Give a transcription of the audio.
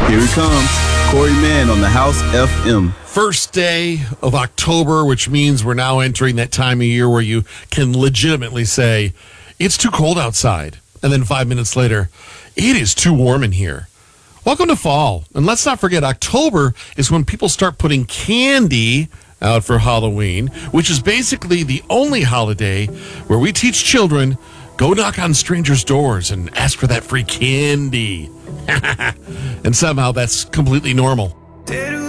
Here he comes, Corey Mann on the House FM. First day of October, which means we're now entering that time of year where you can legitimately say, it's too cold outside. And then 5 minutes later, it is too warm in here. Welcome to fall. And let's not forget, October is when people start putting candy out for Halloween, which is basically the only holiday where we teach children, go knock on strangers' doors and ask for that free candy. And somehow that's completely normal.